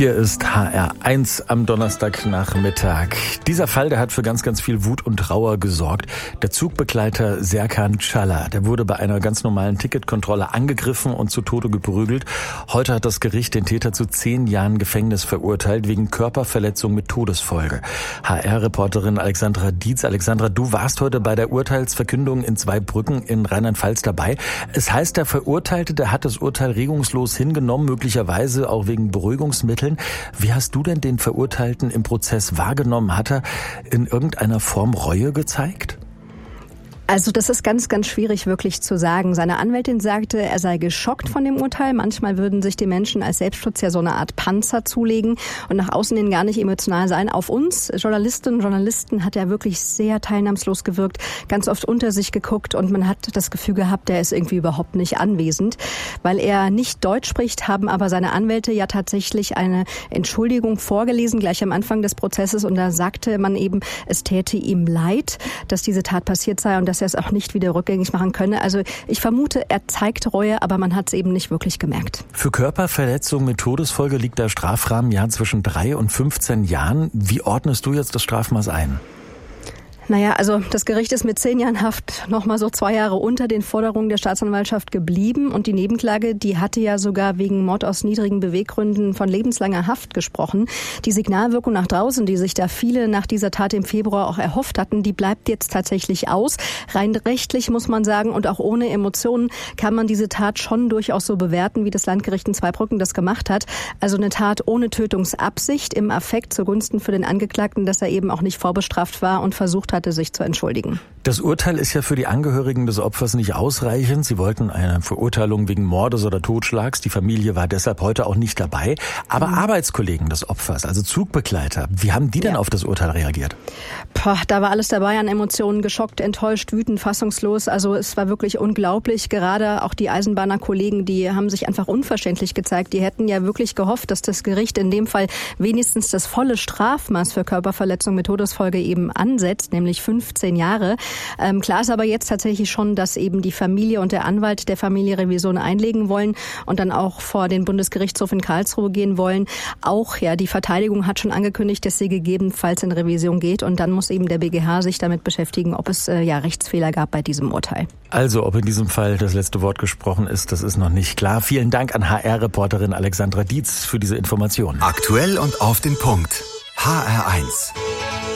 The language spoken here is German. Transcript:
Hier ist HR1 am Donnerstagnachmittag. Dieser Fall, der hat für ganz, ganz viel Wut und Trauer gesorgt. Der Zugbegleiter Serkan Çala, der wurde bei einer ganz normalen Ticketkontrolle angegriffen und zu Tode geprügelt. Heute hat das Gericht den Täter zu 10 Jahren Gefängnis verurteilt, wegen Körperverletzung mit Todesfolge. HR-Reporterin Alexandra Dietz. Alexandra, du warst heute bei der Urteilsverkündung in Zweibrücken in Rheinland-Pfalz dabei. Es heißt, der Verurteilte, der hat das Urteil regungslos hingenommen, möglicherweise auch wegen Beruhigungsmitteln. Wie hast du denn den Verurteilten im Prozess wahrgenommen? Hat er in irgendeiner Form Reue gezeigt? Also das ist ganz, ganz schwierig wirklich zu sagen. Seine Anwältin sagte, er sei geschockt von dem Urteil. Manchmal würden sich die Menschen als Selbstschutz ja so eine Art Panzer zulegen und nach außen hin gar nicht emotional sein. Auf uns Journalistinnen und Journalisten hat er wirklich sehr teilnahmslos gewirkt, ganz oft unter sich geguckt und man hat das Gefühl gehabt, er ist irgendwie überhaupt nicht anwesend. Weil er nicht Deutsch spricht, haben aber seine Anwälte ja tatsächlich eine Entschuldigung vorgelesen, gleich am Anfang des Prozesses. Und da sagte man eben, es täte ihm leid, dass diese Tat passiert sei und dass er es auch nicht wieder rückgängig machen könne. Also ich vermute, er zeigt Reue, aber man hat es eben nicht wirklich gemerkt. Für Körperverletzung mit Todesfolge liegt der Strafrahmen ja zwischen 3 und 15 Jahren. Wie ordnest du jetzt das Strafmaß ein? Naja, also das Gericht ist mit 10 Jahren Haft noch mal so 2 Jahre unter den Forderungen der Staatsanwaltschaft geblieben. Und die Nebenklage, die hatte ja sogar wegen Mord aus niedrigen Beweggründen von lebenslanger Haft gesprochen. Die Signalwirkung nach draußen, die sich da viele nach dieser Tat im Februar auch erhofft hatten, die bleibt jetzt tatsächlich aus. Rein rechtlich muss man sagen und auch ohne Emotionen kann man diese Tat schon durchaus so bewerten, wie das Landgericht in Zweibrücken das gemacht hat. Also eine Tat ohne Tötungsabsicht im Affekt zugunsten für den Angeklagten, dass er eben auch nicht vorbestraft war und versucht hatte, sich zu entschuldigen. Das Urteil ist ja für die Angehörigen des Opfers nicht ausreichend. Sie wollten eine Verurteilung wegen Mordes oder Totschlags. Die Familie war deshalb heute auch nicht dabei. Aber Arbeitskollegen des Opfers, also Zugbegleiter, wie haben die denn auf das Urteil reagiert? Da war alles dabei an Emotionen, geschockt, enttäuscht, wütend, fassungslos. Also es war wirklich unglaublich. Gerade auch die Eisenbahner-Kollegen, die haben sich einfach unverständlich gezeigt. Die hätten ja wirklich gehofft, dass das Gericht in dem Fall wenigstens das volle Strafmaß für Körperverletzung mit Todesfolge eben ansetzt, nämlich 15 Jahre. Klar ist aber jetzt tatsächlich schon, dass eben die Familie und der Anwalt der Familie Revision einlegen wollen und dann auch vor den Bundesgerichtshof in Karlsruhe gehen wollen. Auch die Verteidigung hat schon angekündigt, dass sie gegebenenfalls in Revision geht und dann muss eben der BGH sich damit beschäftigen, ob es Rechtsfehler gab bei diesem Urteil. Also, ob in diesem Fall das letzte Wort gesprochen ist, das ist noch nicht klar. Vielen Dank an HR-Reporterin Alexandra Dietz für diese Informationen. Aktuell und auf den Punkt. HR1.